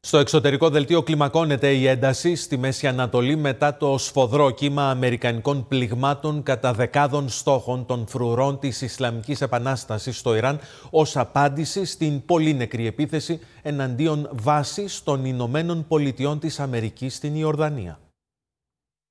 Στο εξωτερικό δελτίο κλιμακώνεται η ένταση στη Μέση Ανατολή μετά το σφοδρό κύμα αμερικανικών πληγμάτων κατά δεκάδων στόχων των φρουρών της Ισλαμικής Επανάστασης στο Ιράν ως απάντηση στην πολύ νεκρή επίθεση εναντίον βάσης των Ηνωμένων Πολιτειών της Αμερικής στην Ιορδανία.